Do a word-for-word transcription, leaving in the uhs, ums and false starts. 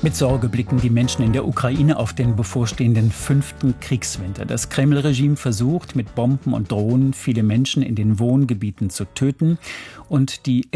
Mit Sorge blicken die Menschen in der Ukraine auf den bevorstehenden fünften Kriegswinter. Das Kreml-Regime versucht, mit Bomben und Drohnen viele Menschen in den Wohngebieten zu töten und die